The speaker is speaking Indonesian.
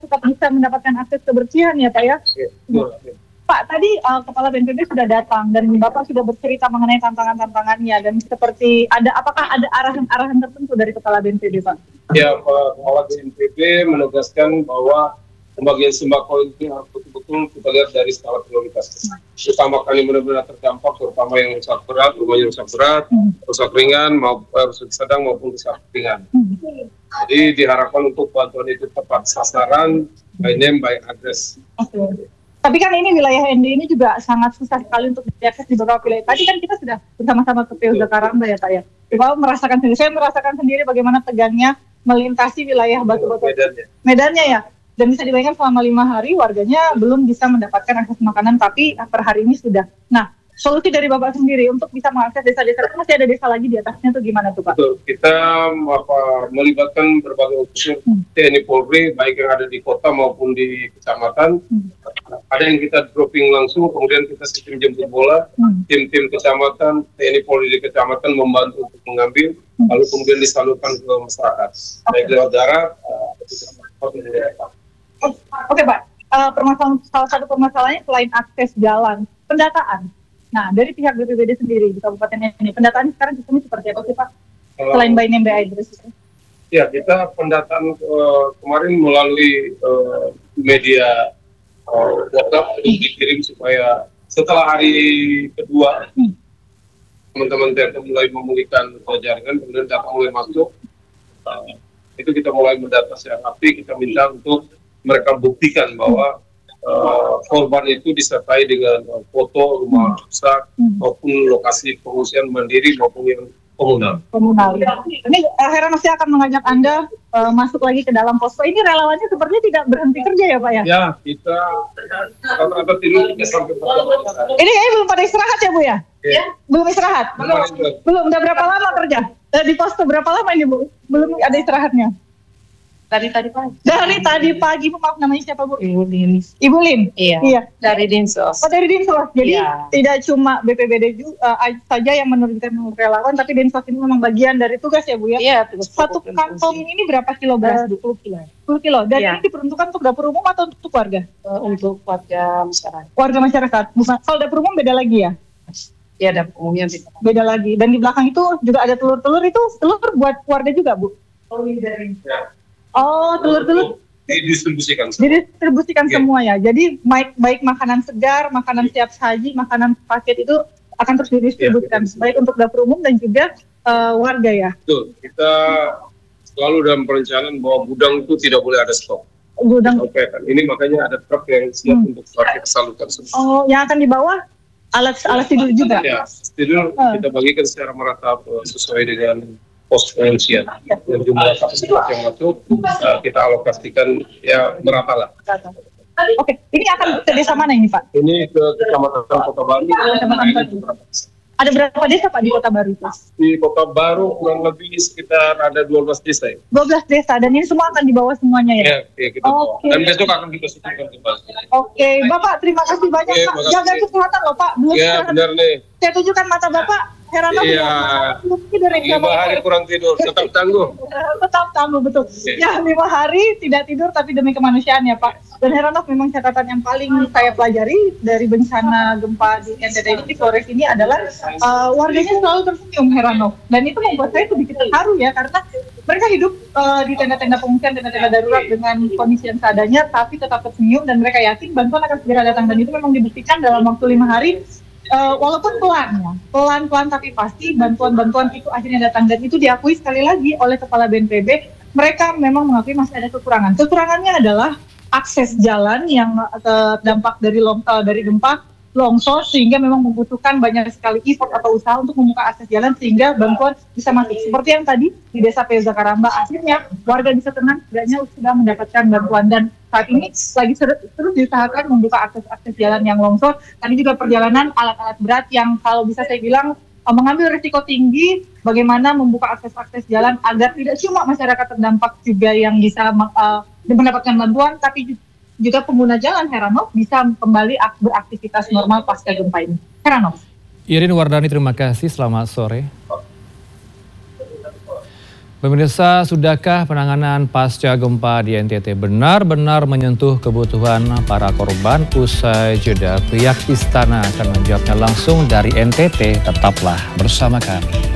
tetap bisa mendapatkan akses kebersihan ya Pak ya. Pak, tadi Kepala BNPB sudah datang dan Bapak sudah bercerita mengenai tantangan-tantangannya dan seperti apakah ada arahan-arahan tertentu dari Kepala BNPB Pak? Ya, Pak Kepala BNPB menegaskan bahwa pembagian sembako ini harus betul-betul kita lihat dari skala prioritas. Utamakan yang benar-benar terdampak, terutama yang rusak berat, rumahnya rusak berat, rusak ringan, rusak sedang maupun rusak ringan. Jadi diharapkan untuk bantuan itu tepat sasaran, by name, by address. Tapi kan ini wilayah ND ini juga sangat susah sekali untuk diakses di beberapa wilayah. Tadi kan kita sudah bersama-sama ke PU Jakarta ya Pak ya. Saya merasakan sendiri bagaimana tegangnya melintasi wilayah Batu-Batu Medannya ya. Dan bisa dibayangkan selama 5 hari warganya belum bisa mendapatkan akses makanan, tapi per hari ini sudah. Nah, solusi dari Bapak sendiri untuk bisa mengakses desa-desa, masih ada desa lagi di atasnya tuh gimana tuh Pak? Betul. Kita melibatkan berbagai unsur TNI Polri, baik yang ada di kota maupun di kecamatan. Ada yang kita dropping langsung, kemudian kita sistem jemput bola, tim-tim kecamatan, TNI Polri di kecamatan membantu untuk mengambil, lalu kemudian disalurkan ke masyarakat, baik lewat darat, Oke Pak, salah satu permasalahannya selain akses jalan, pendataan. Nah, dari pihak BPBD sendiri di Kabupaten ini, pendataan sekarang sistemnya seperti apa sih Pak? Selain by name by address itu? Ya, kita pendataan kemarin melalui media WhatsApp dikirim supaya setelah hari kedua teman-teman TNI mulai memulihkan jaringan, kemudian data mulai masuk. Itu kita mulai mendata secara rapi, kita minta untuk mereka buktikan bahwa korban itu disertai dengan foto rumah rusak maupun lokasi pengungsian mandiri maupun yang komunal. Ini Heran masih akan mengajak Anda masuk lagi ke dalam posko. Ini relawannya sepertinya tidak berhenti kerja ya Pak ya? Ya, kita rata-rata tidur sampai ini kayaknya belum pada istirahat ya Bu ya? Ya. Belum istirahat? Belum. Udah berapa lama kerja? Di posko berapa lama ini Bu? Belum ada istirahatnya? Dari tadi pagi. Dari tadi pagi, Bu, maaf namanya siapa Bu? Ibu Lin. Ibu Lin? Iya. Dari Dinsos. Oh, dari Dinsos. Jadi tidak cuma BPBD saja yang menerjunkan relawan, tapi Dinsos ini memang bagian dari tugas ya Bu ya? Iya, tugas. Satu kantong ini berapa kilo beras? 20 kilo. 10 kilo. Dan ini diperuntukkan untuk dapur umum atau untuk warga? Untuk warga masyarakat. Warga masyarakat. Bukan. Kalau dapur umum beda lagi ya? Iya, dapur umumnya beda lagi. Dan di belakang itu juga ada telur-telur, itu telur buat warga juga Bu? Oh, dari. Oh, telur-telur didistribusikan semua ya. Jadi baik makanan segar, makanan siap saji, makanan paket itu akan terus didistribusikan baik untuk dapur umum dan juga warga ya. Betul. Kita selalu dalam perencanaan bahwa gudang itu tidak boleh ada stok. Gudang. Oke, kan. Ini makanya ada truk yang siap untuk kita salurkan semua. Oh, yang akan dibawa alat tidur juga. Ya, tidur kita bagikan secara merata sesuai dengan pos pengungsian dan jumlah kapasitas yang masuk kita alokasikan ya merata lah. Oke, ini akan ke desa mana ini Pak? Ini ke Kecamatan Kota Baru. Ada berapa desa Pak di Kota Baru itu? Di Kota Baru kurang lebih sekitar ada 12 desa ya. 12 desa dan ini semua akan dibawa semuanya ya? Iya, kita bawa. Dan besok akan kita sebutkan kembali. Oke, Bapak terima kasih banyak Pak. Jaga kesehatan loh Pak. Iya, benar nih. Saya tunjukkan mata Bapak. Heranov, iya, 5 hari kurang tidur, tetap tangguh. Tetap tangguh, betul. Ya, 5 hari tidak tidur tapi demi kemanusiaan ya Pak. Dan Heranov memang catatan yang paling saya pelajari dari bencana gempa di NTT ini, di Flores ini adalah warganya selalu tersenyum Heranov. Dan itu membuat saya sedikit terharu ya, karena mereka hidup di tenda-tenda pengungsian, tenda-tenda darurat dengan kondisi yang seadanya, tapi tetap tersenyum dan mereka yakin bantuan akan segera datang. Dan itu memang dibuktikan dalam waktu 5 hari. Walaupun pelan-pelan tapi pasti bantuan-bantuan itu akhirnya datang dan itu diakui sekali lagi oleh Kepala BNPB. Mereka memang mengakui masih ada kekurangan. Kekurangannya adalah akses jalan yang terdampak dari gempa longsor sehingga memang membutuhkan banyak sekali effort atau usaha untuk membuka akses jalan sehingga bantuan bisa masuk. Seperti yang tadi di Desa PU Jakarta, akhirnya warga bisa tenang, setidaknya sudah mendapatkan bantuan dan saat ini lagi terus diusahakan membuka akses jalan yang longsor. Tadi juga perjalanan alat-alat berat yang kalau bisa saya bilang mengambil risiko tinggi bagaimana membuka akses jalan agar tidak cuma masyarakat terdampak juga yang bisa mendapatkan bantuan, tapi juga pengguna jalan Heranov bisa kembali beraktivitas normal pasca gempa ini. Heranov. Irin Wardani, terima kasih. Selamat sore. Pemirsa, sudahkah penanganan pasca gempa di NTT benar-benar menyentuh kebutuhan para korban? Usai jeda, pihak istana akan menjawabnya langsung dari NTT. Tetaplah bersama kami.